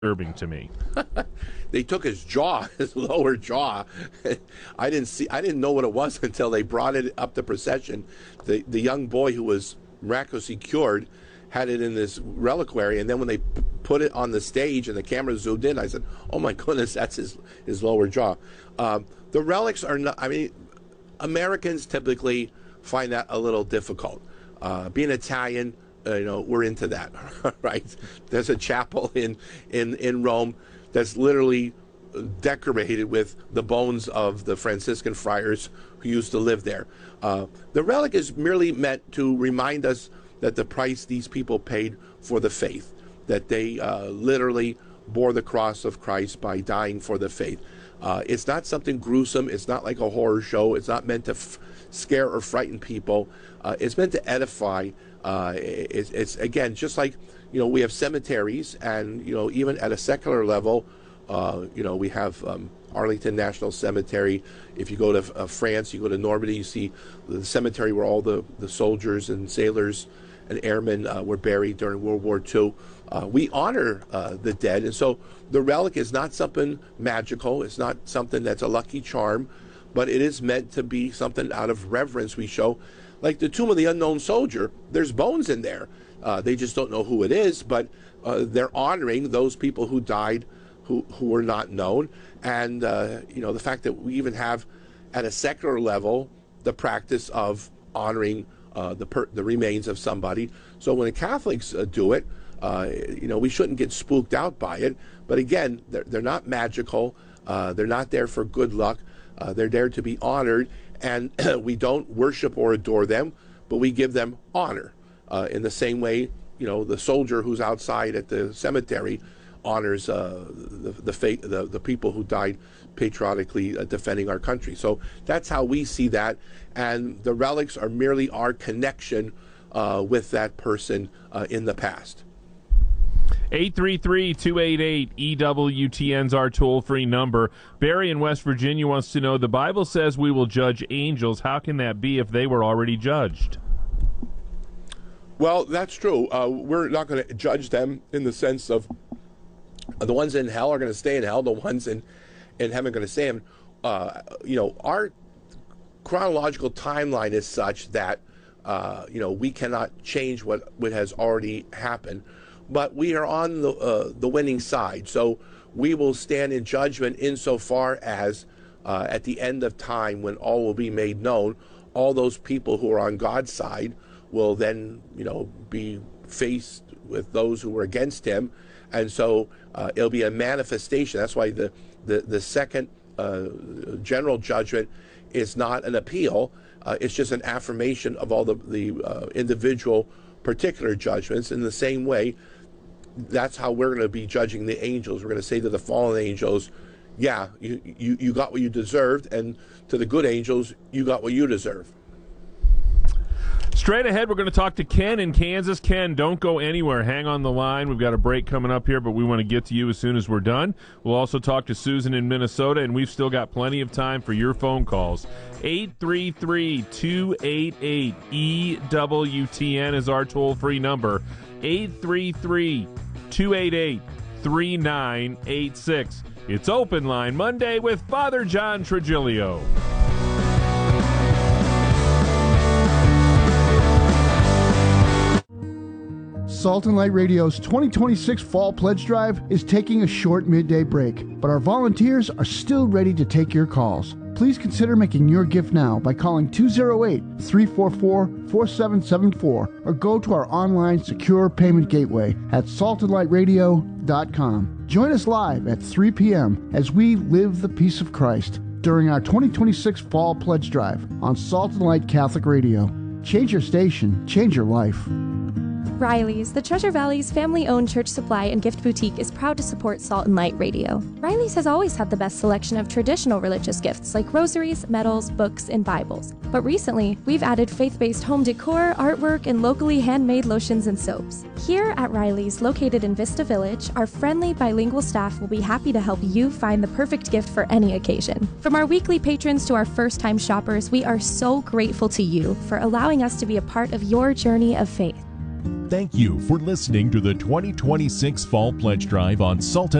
disturbing to me. They took his jaw, his lower jaw. I didn't know what it was until they brought it up the procession. The young boy who was miraculously cured had it in this reliquary, and then when they put it on the stage and the camera zoomed in, I said, "Oh my goodness, that's his lower jaw." The relics are not. I mean, Americans typically find that a little difficult. Being Italian, we're into that, right? There's a chapel in Rome that's literally decorated with the bones of the Franciscan friars who used to live there. The relic is merely meant to remind us that the price these people paid for the faith, that they literally bore the cross of Christ by dying for the faith. It's not something gruesome. It's not like a horror show. It's not meant to scare or frighten people. It's meant to edify. It's again, just like, we have cemeteries, and, even at a secular level, we have Arlington National Cemetery. If you go to France, you go to Normandy, you see the cemetery where all the soldiers and sailors and airmen were buried during World War II. We honor the dead, and so the relic is not something magical. It's not something that's a lucky charm, but it is meant to be something out of reverence we show. Like the Tomb of the Unknown Soldier, there's bones in there. They just don't know who it is, but they're honoring those people who died who were not known. And, the fact that we even have, at a secular level, the practice of honoring the remains of somebody. So when the Catholics do it, we shouldn't get spooked out by it. But again, they're not magical. They're not there for good luck. They're there to be honored. And we don't worship or adore them, but we give them honor. In the same way, the soldier who's outside at the cemetery honors the people who died patriotically defending our country. So that's how we see that. And the relics are merely our connection with that person in the past. 833-288-EWTN's our toll-free number. Barry in West Virginia wants to know, the Bible says we will judge angels. How can that be if they were already judged? Well, that's true. We're not going to judge them in the sense of the ones in hell are going to stay in hell, the ones in heaven are going to stay in. Our chronological timeline is such that, we cannot change what has already happened. But we are on the winning side, so we will stand in judgment insofar as at the end of time, when all will be made known, all those people who are on God's side will then, be faced with those who were against him, and so it'll be a manifestation. That's why the second general judgment is not an appeal; it's just an affirmation of all the individual particular judgments. In the same way, that's how we're going to be judging the angels. We're going to say to the fallen angels, yeah, you got what you deserved, and to the good angels, you got what you deserve. Straight ahead, we're going to talk to Ken in Kansas. Ken, don't go anywhere. Hang on the line. We've got a break coming up here, but we want to get to you as soon as we're done. We'll also talk to Susan in Minnesota, and we've still got plenty of time for your phone calls. 833-288-EWTN is our toll-free number. 833-288-3986. It's Open Line Monday with Father John Trigilio. Salt and Light Radio's 2026 Fall Pledge Drive is taking a short midday break, but our volunteers are still ready to take your calls. Please consider making your gift now by calling 208-344-4774 or go to our online secure payment gateway at saltandlightradio.com. Join us live at 3 p.m. as we live the peace of Christ during our 2026 Fall Pledge Drive on Salt and Light Catholic Radio. Change your station, change your life. Riley's, the Treasure Valley's family-owned church supply and gift boutique, is proud to support Salt and Light Radio. Riley's has always had the best selection of traditional religious gifts like rosaries, medals, books, and Bibles. But recently, we've added faith-based home decor, artwork, and locally handmade lotions and soaps. Here at Riley's, located in Vista Village, our friendly bilingual staff will be happy to help you find the perfect gift for any occasion. From our weekly patrons to our first-time shoppers, we are so grateful to you for allowing us to be a part of your journey of faith. Thank you for listening to the 2026 Fall Pledge Drive on Sultan